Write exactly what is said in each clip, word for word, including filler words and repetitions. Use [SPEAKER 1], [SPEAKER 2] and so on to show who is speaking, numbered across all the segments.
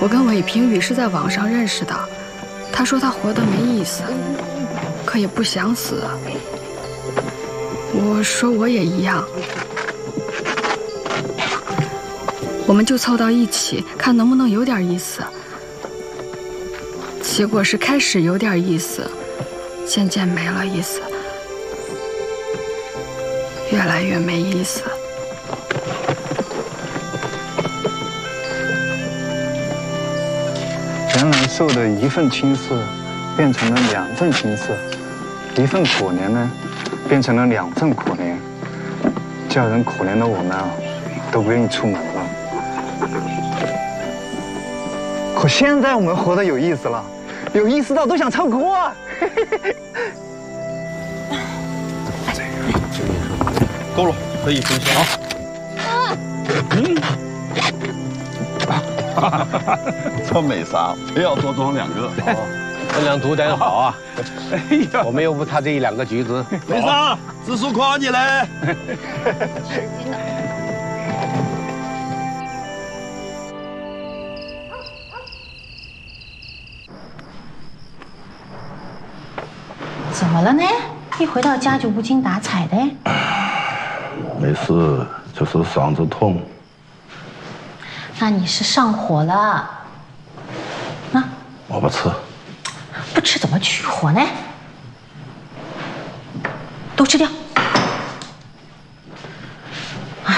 [SPEAKER 1] 我跟韦平宇是在网上认识的，他说他活得没意思，可也不想死。我说我也一样，我们就凑到一起，看能不能有点意思。结果是开始有点意思，渐渐没了意思，越来越没意思。
[SPEAKER 2] 原来受的一份青涩，变成了两份青涩；一份苦怜呢，变成了两份苦怜。叫人可怜的我们啊，都不愿意出门了。可现在我们活得有意思了，有意思到都想唱歌啊！
[SPEAKER 3] 够了，可以分享啊。嗯。
[SPEAKER 4] 这没啥，非要多装两个。
[SPEAKER 5] 分量独等好啊！哎呀，我们又不差这一两个橘子。
[SPEAKER 4] 没啥，紫苏夸你嘞。
[SPEAKER 6] 怎么了呢？一回到家就无精打采的。
[SPEAKER 7] 没事，就是嗓子痛。
[SPEAKER 6] 那你是上火了？那
[SPEAKER 7] 我不吃。
[SPEAKER 6] 不吃怎么去火呢？都吃掉。哎，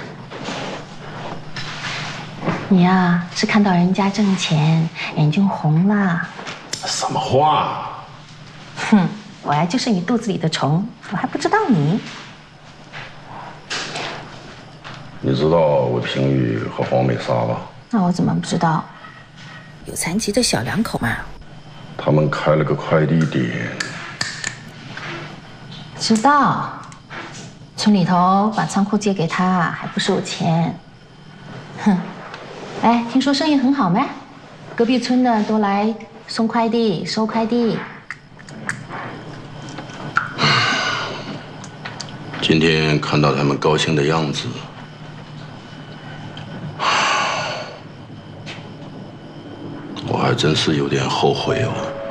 [SPEAKER 6] 你呀，是看到人家挣钱，眼睛红了。
[SPEAKER 7] 什么话？
[SPEAKER 6] 哼，我呀就是你肚子里的虫，我还不知道你。
[SPEAKER 7] 你知道韦平宇和黄美莎吧？
[SPEAKER 6] 那我怎么不知道？有残疾的小两口嘛。
[SPEAKER 7] 他们开了个快递点。
[SPEAKER 6] 知道。村里头把仓库借给他，还不收钱。哼。哎，听说生意很好吗？隔壁村的都来送快递、收快递。
[SPEAKER 7] 今天看到他们高兴的样子。我还真是有点后悔哦。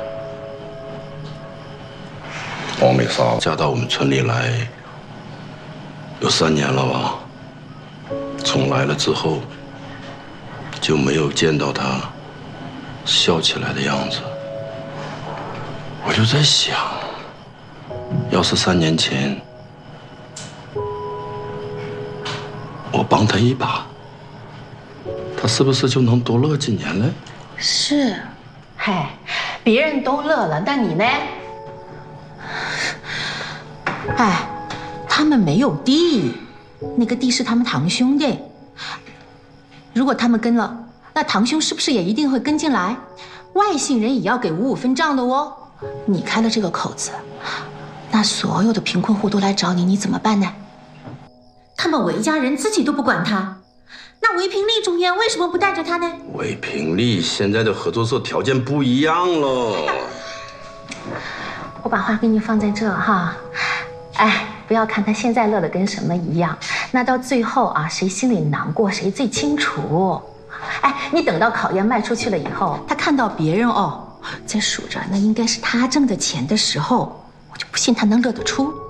[SPEAKER 7] 黄美莎嫁到我们村里来有三年了吧？从来了之后就没有见到她笑起来的样子。我就在想，要是三年前我帮她一把，她是不是就能多乐几年嘞？
[SPEAKER 6] 是，嗨，别人都乐了，但你呢？哎，他们没有地，那个地是他们堂兄的。如果他们跟了，那堂兄是不是也一定会跟进来？外姓人也要给五五分账的哦。你开了这个口子，那所有的贫困户都来找你，你怎么办呢？他们韦家人自己都不管他。那韦平利中间为什么不带着他呢？
[SPEAKER 7] 韦平利现在的合作社条件不一样了。
[SPEAKER 6] 我把话给你放在这哈，哎，不要看他现在乐得跟什么一样，那到最后啊，谁心里难过谁最清楚。哎，你等到考验卖出去了以后，他看到别人哦在数着那应该是他挣的钱的时候，我就不信他能乐得出。